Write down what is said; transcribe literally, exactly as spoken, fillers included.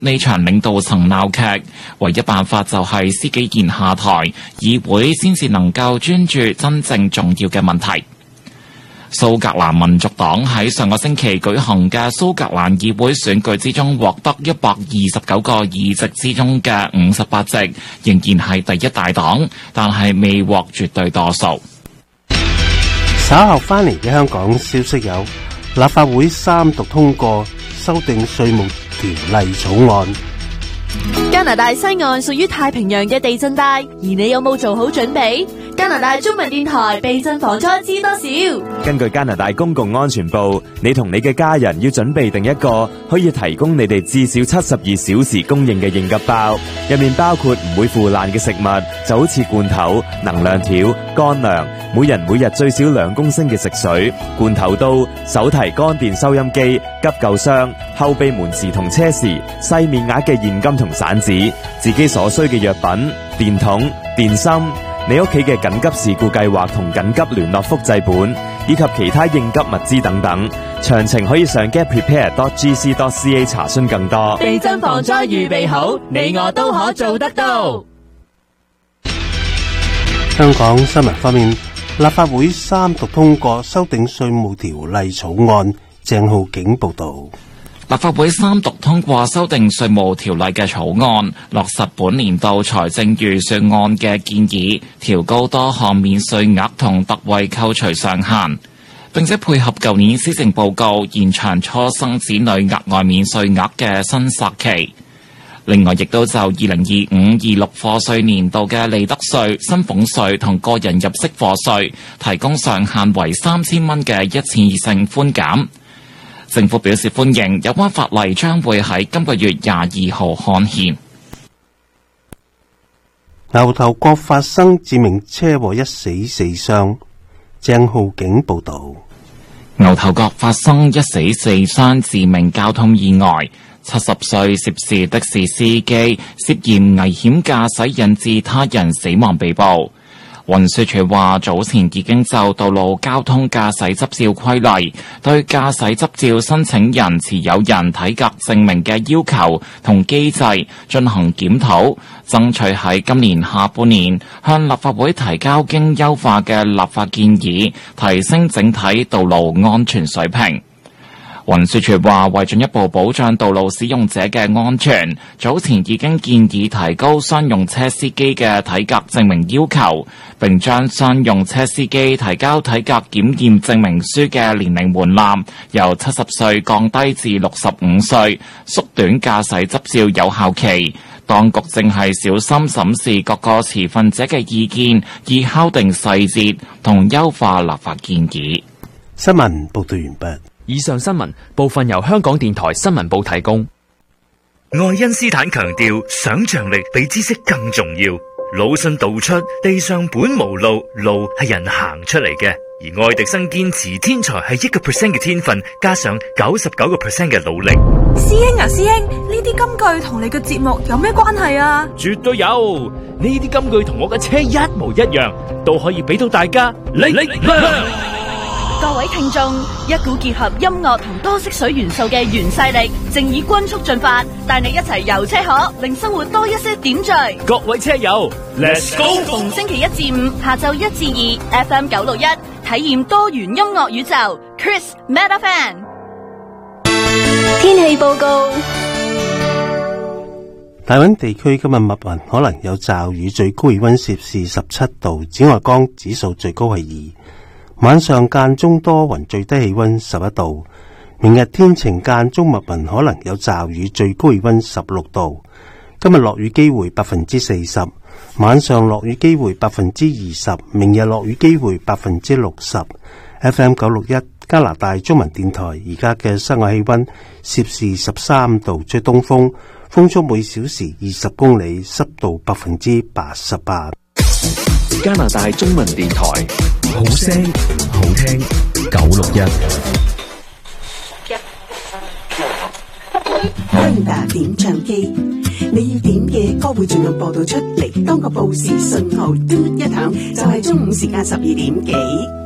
呢場領導層鬧劇，唯一辦法就係施紀賢下台，議會先至能夠專注真正重要嘅問題。蘇格蘭民族黨喺上個星期舉行嘅蘇格蘭議會選舉之中，獲得一百二十九個議席之中嘅五十八席，仍然係第一大黨，但係未獲絕對多數。 稍後翻嚟嘅香港消息有：立法會三讀通過修訂稅務條例草案。 加拿大西岸屬於太平洋嘅地震帶，而你有冇做好準備？加拿大中文電台地震防災知多少？ 根據加拿大公共安全部，你同你嘅家人要準備定一個可以提供你哋至少七十二小時供應嘅應急包，入面包括唔會腐爛嘅食物，就好似罐頭、能量條、乾糧，每人每日最少兩公升嘅食水、罐頭刀、手提乾電收音機、急救箱、後備門匙同車匙、細面額嘅現金同散紙，自己所需嘅藥品、電筒、電芯，你屋企嘅緊急事故計劃同緊急聯絡複製本，以及其他應急物資等等，詳情可以上 get prepared dot g c dot c a 查詢更多。 地震防災預備好，你我都可做得到。 香港新聞方面，立法會三讀通過修訂稅務條例草案。鄭浩景報道。 立法會三讀通過修訂稅務條例嘅草案，落實本年度財政預算案嘅建議，調高多項免稅額同特惠扣除上限，並且配合舊年施政報告延長初生子女額外免稅額嘅新煞期。另外，亦都就二零二五二六課稅年度嘅利得稅、薪俸稅同個人入息課稅提供上限為三千蚊嘅一次性寬減。政府表示歡迎有關法例，將會喺今個月廿二號刊憲。 牛頭角發生致命車禍，一死四傷。鄭浩景報道。 牛頭角發生一死四傷致命交通意外，七十歲涉事的士司機涉嫌危險駕駛引致他人死亡被捕。運輸署話，早前已經就道路交通駕駛執照規例對駕駛執照申請人持有人體格證明嘅要求同機制進行檢討，爭取喺今年下半年向立法會提交經優化嘅立法建議，提升整體道路安全水平。運輸署話，為進一步保障道路使用者嘅安全，早前已經建議提高商用車司機嘅體格證明要求，並將商用車司機提交體格檢驗證明書嘅年齡門檻由七十歲降低至六十五歲，縮短駕駛執照有效期。當局正係小心審視各個持份者嘅意見，以敲定細節同優化立法建議。 新聞報道完畢。 以上新聞部分由香港電台新聞部提供。 愛因斯坦強調，想象力比知識更重要。魯迅道出，地上本無路，路係人行出嚟嘅。而愛迪生堅持，天才係一個 percent 嘅天分，加上九十九個 percent 嘅努力。 師兄啊，師兄，呢啲金句同你嘅節目有咩關係啊？ 絕對有，呢啲金句同我嘅車一模一樣，都可以俾到大家力量。 各位聽眾，一股結合音樂同多色水元素嘅原勢力，正以均速進發，帶你一齊遊車河，令生活多一些點綴。 各位車友 ，Let's go！ 逢星期一至五下晝一至二 ，F M 九六一，體驗多元音樂宇宙。Chris Meta Fan。天氣報告： 大溫地區今日密雲，可能有驟雨，最高氣溫攝氏十七度，紫外光指數最高係二。晚上間中多雲，最低氣溫十一度。明日天晴間中密雲，可能有驟雨，最高氣溫十六度。今日落雨機會百分之四十，晚上落雨機會百分之二十，明日落雨機會百分之六十。F M 九六一加拿大中文電台，而家嘅室外氣溫攝氏十三度，吹東風，風速每小時二十公里，濕度百分之八十八。 加拿大中文電台，好聲好聽，九六一。 歡達點唱機，你要點嘅歌會盡量播到出嚟。當個報時信號嘟一響，就係中午時間十二點幾。